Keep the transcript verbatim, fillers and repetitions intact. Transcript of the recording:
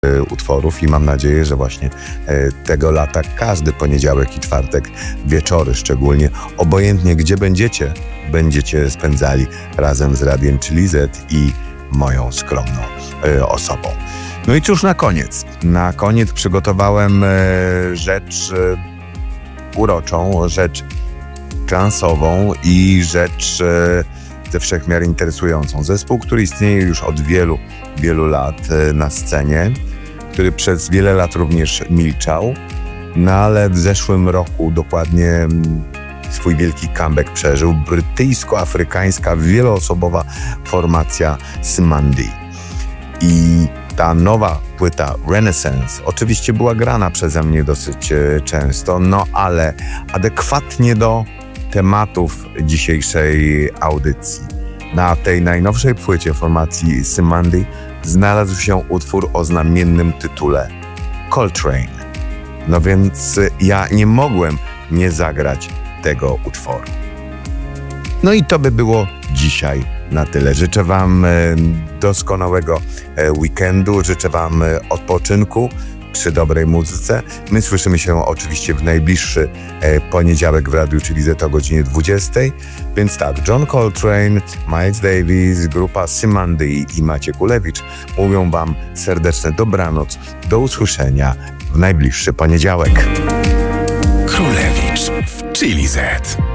utworów i mam nadzieję, że właśnie tego lata każdy poniedziałek i czwartek, wieczory szczególnie, obojętnie gdzie będziecie, będziecie spędzali razem z Radiem Chili Z i moją skromną osobą. No i cóż na koniec? Na koniec przygotowałem rzecz uroczą, rzecz transową i rzecz ze wszechmiar interesującą. Zespół, który istnieje już od wielu, wielu lat na scenie, który przez wiele lat również milczał, no ale w zeszłym roku dokładnie swój wielki comeback przeżył. Brytyjsko-afrykańska, wieloosobowa formacja Cymande. I ta nowa płyta Renaissance oczywiście była grana przeze mnie dosyć często, no ale adekwatnie do tematów dzisiejszej audycji. Na tej najnowszej płycie formacji Cymande znalazł się utwór o znamiennym tytule Coltrane. No więc ja nie mogłem nie zagrać tego utworu. No i to by było dzisiaj na tyle. Życzę Wam doskonałego weekendu, życzę Wam odpoczynku przy dobrej muzyce. My słyszymy się oczywiście w najbliższy poniedziałek w Radiu Chili Z o godzinie dwudziestej. Więc tak, John Coltrane, Miles Davis, grupa Cymande i Maciek Ulewicz mówią Wam serdeczne dobranoc. Do usłyszenia w najbliższy poniedziałek. Królewicz w Chili Z.